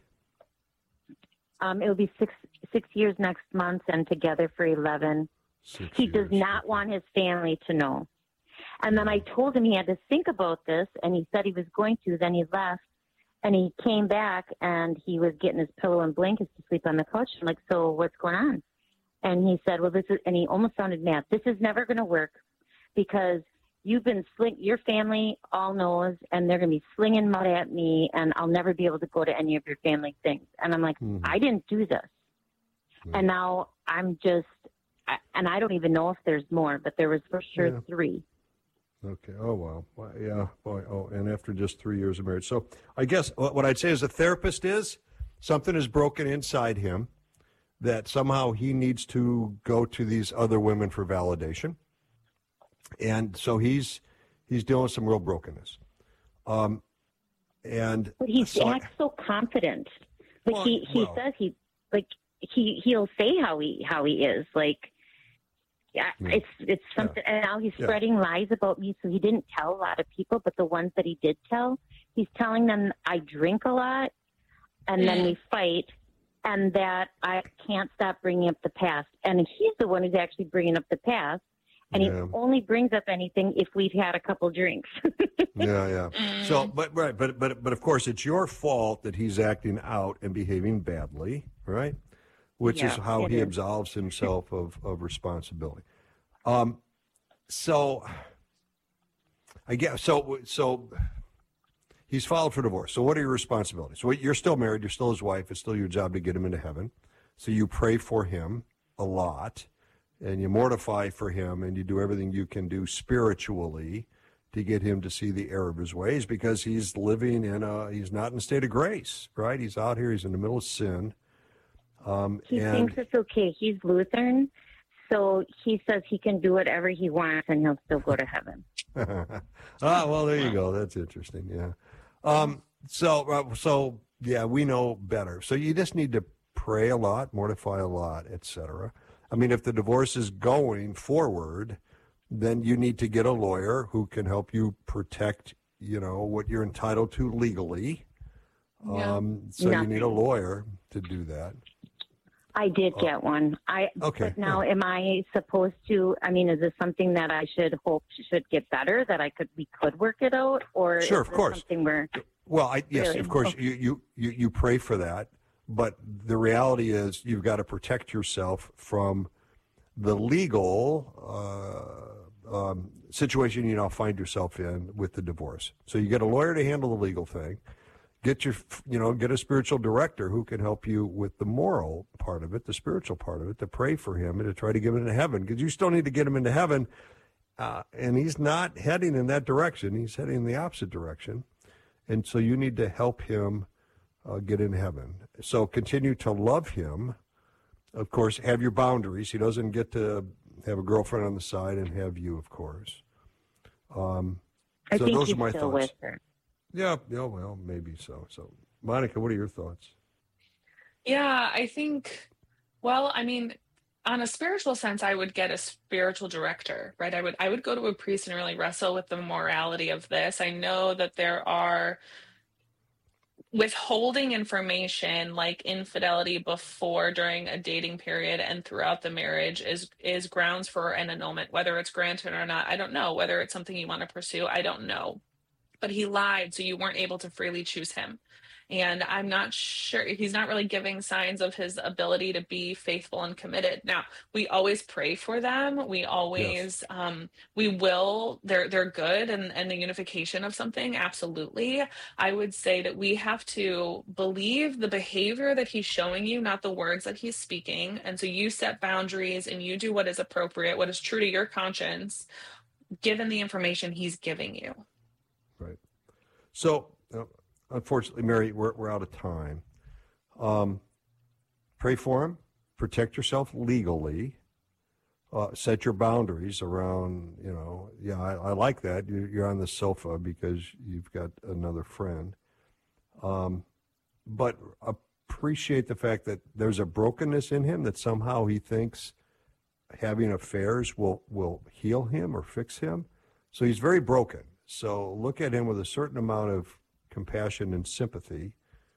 Um, it'll be six six years next month, and together for eleven. Six he does not want his family to know. And then I told him he had to think about this, and he said he was going to. Then he left, and he came back, and he was getting his pillow and blankets to sleep on the couch. I'm like, so what's going on? And he said, well, this is, and he almost sounded mad. This is never going to work, because you've been sling, your family all knows, and they're going to be slinging mud at me, and I'll never be able to go to any of your family things. And I'm like, Mhm. I didn't do this. And now I'm just, I, and I don't even know if there's more, but there was for sure Yeah. three. Okay. Oh, wow. Well, yeah. Boy. Oh, and after just three years of marriage. So I guess what what I'd say as a therapist is something is broken inside him, that somehow he needs to go to these other women for validation. And so he's he's dealing with some real brokenness. Um, and But he so I- acts so confident. Like Well, he, he well. says he, like he, he'll say how he, how he is. Like, yeah, Yeah. it's, it's something, and now he's Yeah. spreading lies about me. So he didn't tell a lot of people, but the ones that he did tell, he's telling them I drink a lot, and then we fight, and that I can't stop bringing up the past. And he's the one who's actually bringing up the past. And Yeah. he only brings up anything if we've had a couple drinks. Yeah, yeah. So, but right, but but but of course, it's your fault that he's acting out and behaving badly, right? Which is Yeah, how it he is. absolves himself of of responsibility. Um, so I guess so. So he's filed for divorce. So what are your responsibilities? So you're still married. You're still his wife. It's still your job to get him into heaven. So you pray for him a lot, and you mortify for him, and you do everything you can do spiritually to get him to see the error of his ways, because he's living in a, he's not in a state of grace, right? He's out here, he's in the middle of sin. Um, He and thinks it's okay. He's Lutheran, so he says he can do whatever he wants and he'll still go to heaven. ah, well, there you go. That's interesting. Yeah. Um, so, uh, so yeah, we know better. So you just need to pray a lot, mortify a lot, et cetera. I mean, if the divorce is going forward, then you need to get a lawyer who can help you protect, you know, what you're entitled to legally. Yeah. Um, so you need a Nothing. lawyer to do that. I did get one. I Okay, But now, am I supposed to? I mean, is this something that I should hope should get better? That I could we could work it out, or Sure, is of this course. something where? Well, I, yes, Really? of course, Okay. you, you, you, you pray for that, but the reality is you've got to protect yourself from the legal uh, um, situation you now find yourself in with the divorce. So you get a lawyer to handle the legal thing. Get your, you know, get a spiritual director who can help you with the moral part of it, the spiritual part of it, to pray for him and to try to get him into heaven, because you still need to get him into heaven. Uh, and he's not heading in that direction. He's heading in the opposite direction. And so you need to help him uh, get in heaven. So continue to love him. Of course, have your boundaries. He doesn't get to have a girlfriend on the side and have you, of course. Um, I so think those he's are my still thoughts. with her. Yeah, yeah, well, maybe so. So, Monica, what are your thoughts? Yeah, I think, well, I mean, on a spiritual sense, I would get a spiritual director, right? I would I would go to a priest and really wrestle with the morality of this. I know that there are withholding information like infidelity before, during a dating period, and throughout the marriage is is grounds for an annulment. Whether it's granted or not, I don't know. Whether it's something you want to pursue, I don't know. But he lied, so you weren't able to freely choose him. And I'm not sure, he's not really giving signs of his ability to be faithful and committed. Now, we always pray for them. We always, um, we will, they're, they're good, and, and the unification of something, absolutely. I would say that we have to believe the behavior that he's showing you, not the words that he's speaking. And so you set boundaries and you do what is appropriate, what is true to your conscience, given the information he's giving you. Right. So, uh, unfortunately, Mary, we're, we're out of time. Um, pray for him. Protect yourself legally. Uh, set your boundaries around, you know, yeah, I, I like that. You, you're on the sofa because you've got another friend. Um, but appreciate the fact that there's a brokenness in him, that somehow he thinks having affairs will, will heal him or fix him. So he's very broken. So look at him with a certain amount of compassion and sympathy,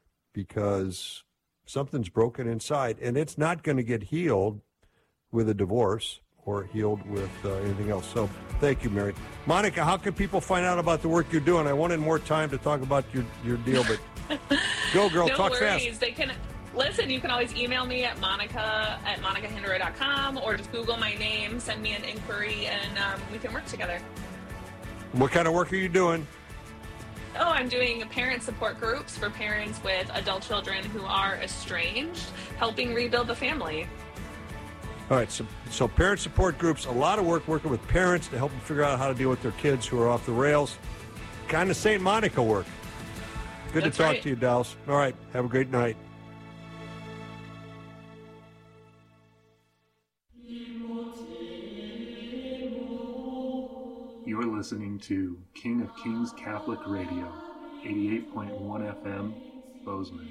because something's broken inside, and it's not going to get healed with a divorce or healed with uh, anything else. So thank you, Mary. Monica, how can people find out about the work you're doing? I wanted more time to talk about your, your deal, but go, girl, no talk worries. fast. They can listen. You can always email me at monica at monica hinderer dot com, or just Google my name, send me an inquiry, and um, we can work together. What kind of work are you doing? Oh, I'm doing parent support groups for parents with adult children who are estranged, helping rebuild the family. All right, so, so parent support groups, a lot of work working with parents to help them figure out how to deal with their kids who are off the rails. Kind of Saint Monica work. Good That's to talk right. to you, Dallas. All right, have a great night. You're listening to King of Kings Catholic Radio, eighty-eight point one F M, Bozeman.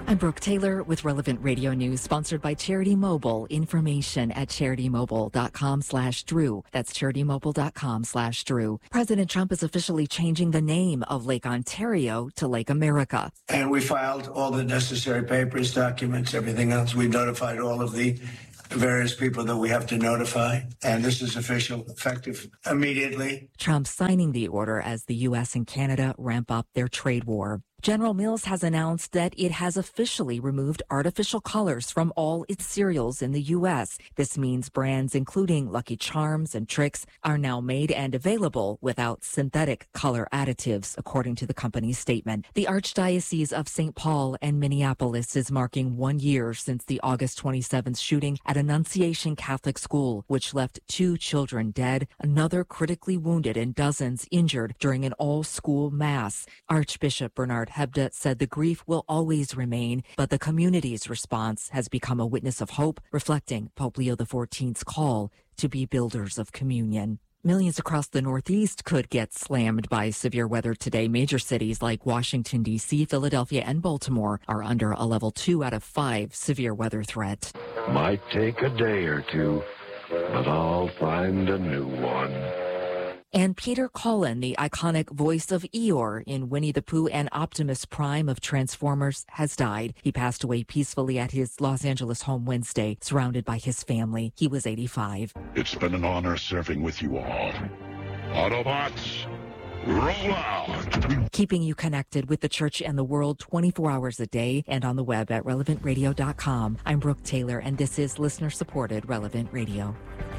I'm Brooke Taylor with Relevant Radio News, sponsored by Charity Mobile. Information at charitymobile.com slash Drew. That's charitymobile.com slash Drew. President Trump is officially changing the name of Lake Ontario to Lake America. And we filed all the necessary papers, documents, everything else. We've notified all of the various people that we have to notify. And this is official, effective immediately. Trump signing the order as the U S and Canada ramp up their trade war. General Mills has announced that it has officially removed artificial colors from all its cereals in the U S. This means brands including Lucky Charms and Trix are now made and available without synthetic color additives, according to the company's statement. The Archdiocese of Saint Paul and Minneapolis is marking one year since the August twenty-seventh shooting at Annunciation Catholic School, which left two children dead, another critically wounded, and dozens injured during an all-school mass. Archbishop Bernard Hebda said the grief will always remain, but the community's response has become a witness of hope, reflecting Pope Leo the fourteenth's call to be builders of communion. Millions across the Northeast could get slammed by severe weather today. Major cities like Washington, D C, Philadelphia, and Baltimore are under a level two out of five severe weather threat. Might take a day or two, but I'll find a new one. And Peter Cullen, the iconic voice of Eeyore in Winnie the Pooh and Optimus Prime of Transformers, has died. He passed away peacefully at his Los Angeles home Wednesday, surrounded by his family. He was eighty-five. It's been an honor serving with you all. Autobots, roll out! Keeping you connected with the church and the world twenty-four hours a day and on the web at relevant radio dot com. I'm Brooke Taylor, and this is listener-supported Relevant Radio.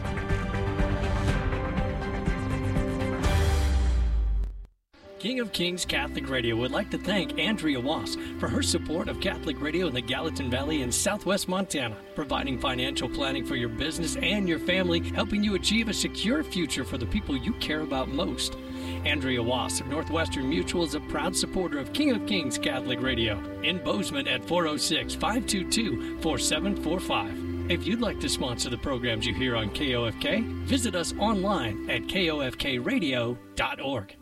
King of Kings Catholic Radio would like to thank Andrea Wass for her support of Catholic Radio in the Gallatin Valley in southwest Montana, providing financial planning for your business and your family, helping you achieve a secure future for the people you care about most. Andrea Wass of Northwestern Mutual is a proud supporter of King of Kings Catholic Radio in Bozeman at four oh six, five two two, four seven four five. If you'd like to sponsor the programs you hear on K O F K, visit us online at K O F K radio dot org.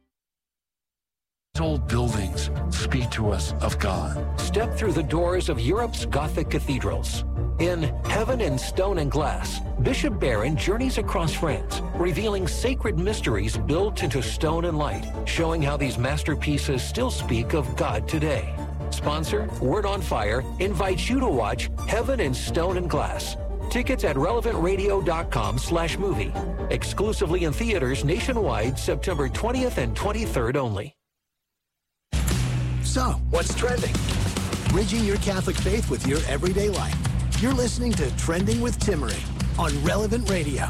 Old buildings speak to us of God. Step through the doors of Europe's Gothic cathedrals. In Heaven in Stone and Glass, Bishop Barron journeys across France, revealing sacred mysteries built into stone and light, showing how these masterpieces still speak of God today. Sponsor, Word on Fire, invites you to watch Heaven in Stone and Glass. Tickets at relevant radio dot com slash movie. Exclusively in theaters nationwide, September twentieth and twenty-third only. So, what's trending? Bridging your Catholic faith with your everyday life. You're listening to Trending with Timmery on Relevant Radio.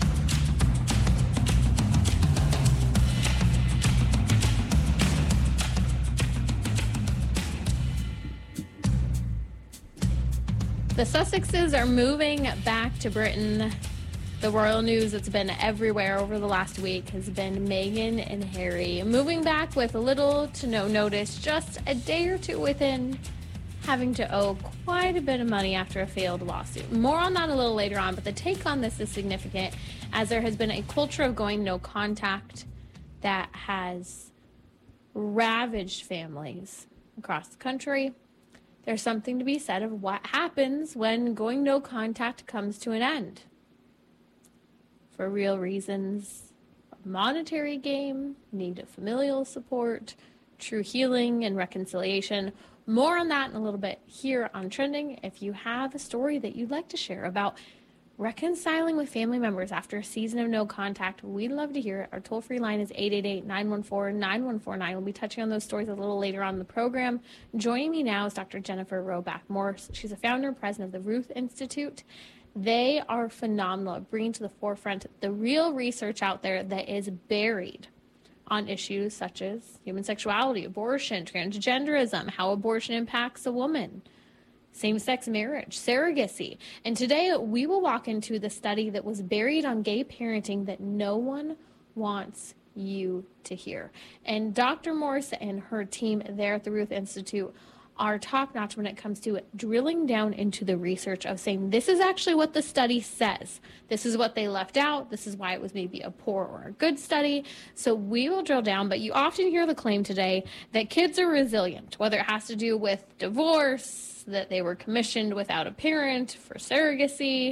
The Sussexes are moving back to Britain. The royal news that's been everywhere over the last week has been Meghan and Harry moving back with little to no notice, just a day or two within having to owe quite a bit of money after a failed lawsuit. More on that a little later on, but the take on this is significant as there has been a culture of going no contact that has ravaged families across the country. There's something to be said of what happens when going no contact comes to an end. For real reasons, a monetary gain, need of familial support, true healing and reconciliation. More on that in a little bit here on Trending. If you have a story that you'd like to share about reconciling with family members after a season of no contact, we'd love to hear it. Our toll-free line is eight eight eight, nine one four, nine one four nine. We'll be touching on those stories a little later on in the program. Joining me now is Doctor Jennifer Roback-Morse. She's a founder and president of the Ruth Institute. They are phenomenal at bringing to the forefront the real research out there that is buried on issues such as human sexuality, abortion, transgenderism, how abortion impacts a woman, same-sex marriage, surrogacy. And today we will walk into the study that was buried on gay parenting that no one wants you to hear. And Doctor Morse and her team there at the Ruth Institute are top notch when it comes to drilling down into the research of saying, this is actually what the study says. This is what they left out. This is why it was maybe a poor or a good study. So we will drill down, but you often hear the claim today that kids are resilient, whether it has to do with divorce, that they were commissioned without a parent for surrogacy,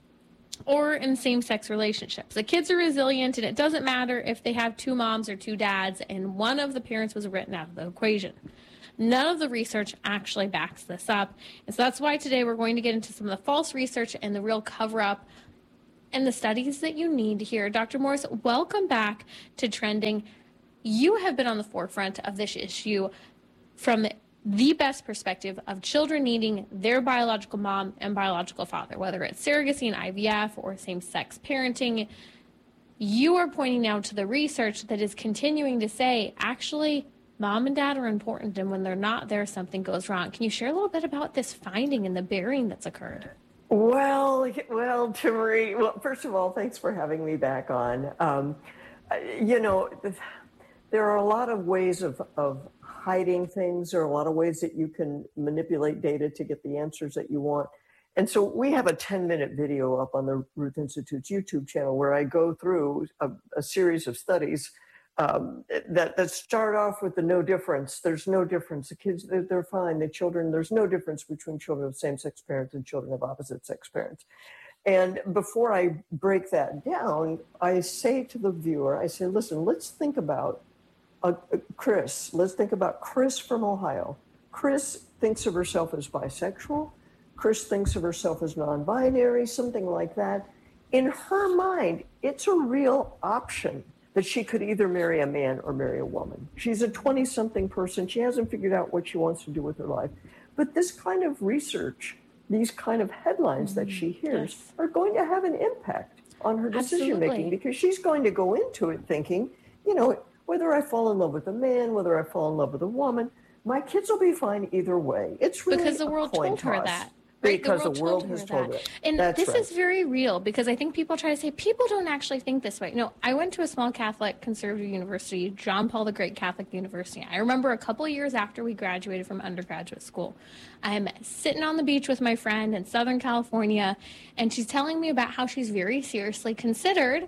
or in same-sex relationships. The kids are resilient, and it doesn't matter if they have two moms or two dads, and one of the parents was written out of the equation. None of the research actually backs this up. And so that's why today we're going to get into some of the false research and the real cover-up and the studies that you need to hear. Doctor Morris, welcome back to Trending. You have been on the forefront of this issue from the best perspective of children needing their biological mom and biological father, whether it's surrogacy and I V F or same-sex parenting. You are pointing now to the research that is continuing to say, actually, mom and dad are important, and when they're not there, something goes wrong. Can you share a little bit about this finding and the bearing that's occurred? Well, well, Timmerie, well, first of all, thanks for having me back on. Um, you know, there are a lot of ways of, of hiding things. There are a lot of ways that you can manipulate data to get the answers that you want. And so we have a ten minute video up on the Ruth Institute's YouTube channel where I go through a, a series of studies Um, that, that start off with the no difference. There's no difference. The kids, they're, they're fine. The children, there's no difference between children of same-sex parents and children of opposite-sex parents. And before I break that down, I say to the viewer, I say, listen, let's think about uh, Chris. Let's think about Chris from Ohio. Chris thinks of herself as bisexual. Chris thinks of herself as non-binary, something like that. In her mind, it's a real option that she could either marry a man or marry a woman. She's a twenty-something person. She hasn't figured out what she wants to do with her life. But this kind of research, these kind of headlines mm-hmm. that she hears yes. are going to have an impact on her decision-making, because she's going to go into it thinking, you know, whether I fall in love with a man, whether I fall in love with a woman, my kids will be fine either way. It's really because the world told her that. Right, because the world, the world has told, told it. And That's this right. is very real, because I think people try to say people don't actually think this way. No, I went to a small Catholic conservative university, John Paul the Great Catholic University. I remember a couple of years after we graduated from undergraduate school, I'm sitting on the beach with my friend in Southern California, and she's telling me about how she's very seriously considered,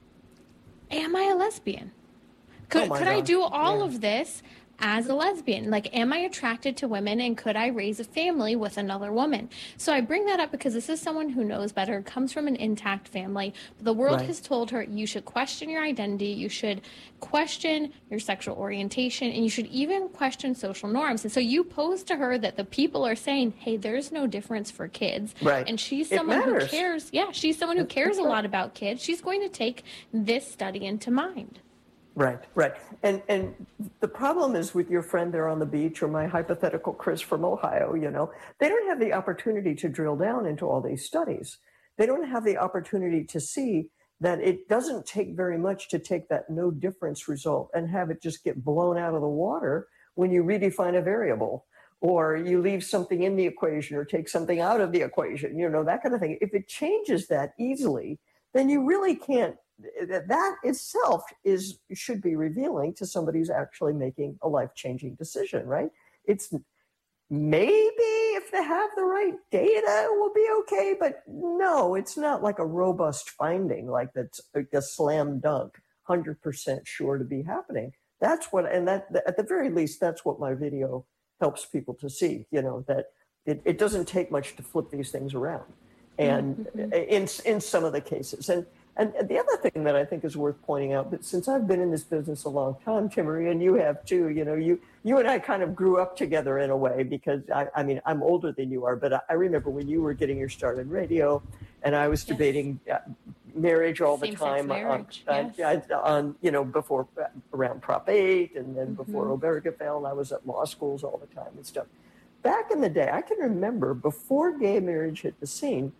am I a lesbian? Could, oh could I do all yeah. of this as a lesbian? Like, am I attracted to women, and could I raise a family with another woman? So I bring that up because this is someone who knows better, comes from an intact family. The world Right. has told her you should question your identity, you should question your sexual orientation, and you should even question social norms. And so you pose to her that the people are saying, hey, there's no difference for kids. Right. And she's It someone who matters. cares. Yeah, she's someone who That's cares a right. lot about kids. She's going to take this study into mind. Right, right. And and the problem is with your friend there on the beach, or my hypothetical Chris from Ohio, you know, they don't have the opportunity to drill down into all these studies. They don't have the opportunity to see that it doesn't take very much to take that no difference result and have it just get blown out of the water when you redefine a variable, or you leave something in the equation or take something out of the equation, you know, that kind of thing. If it changes that easily, then you really can't. That itself is should be revealing to somebody who's actually making a life-changing decision, right? It's maybe if they have the right data, it will be okay, but no, it's not like a robust finding, like that's like a slam dunk, one hundred percent sure to be happening. That's what, and that at the very least, that's what my video helps people to see, you know, that it, it doesn't take much to flip these things around. And mm-hmm. in in some of the cases. And And the other thing that I think is worth pointing out, but since I've been in this business a long time, Timmerie, and you have too, you know, you you and I kind of grew up together in a way, because I, I mean, I'm older than you are, but I, I remember when you were getting your start in radio, and I was yes. debating uh, marriage all the time marriage, on, yes. on, on, you know, before around Prop eight, and then Mm-hmm. before Obergefell, I was at law schools all the time and stuff. Back in the day, I can remember before gay marriage hit the scene,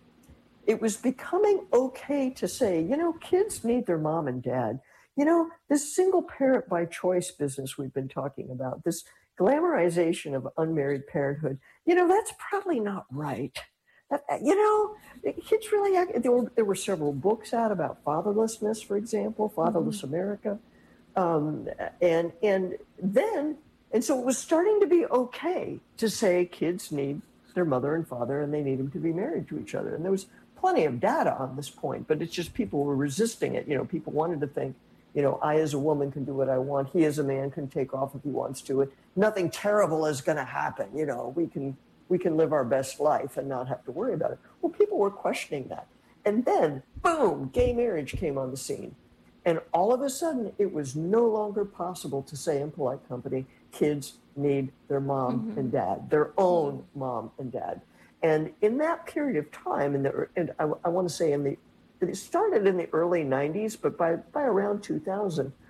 it was becoming okay to say, you know, kids need their mom and dad. You know, this single parent by choice business we've been talking about, this glamorization of unmarried parenthood, you know, that's probably not right. That, you know, kids really, there were, there were several books out about fatherlessness, for example, Fatherless mm-hmm. America. Um, and, and then And so it was starting to be okay to say kids need their mother and father and they need them to be married to each other. And there was plenty of data on this point, but it's just people were resisting it. You know, people wanted to think, you know, I as a woman can do what I want. He as a man can take off if he wants to. And nothing terrible is going to happen. You know, we can we can live our best life and not have to worry about it. Well, people were questioning that. And then, boom, gay marriage came on the scene. And all of a sudden, it was no longer possible to say in polite company, kids need their mom mm-hmm. and dad, their own mom and dad. And in that period of time, and, the, and I, I want to say in the, it started in the early nineties, but by, by around two thousand,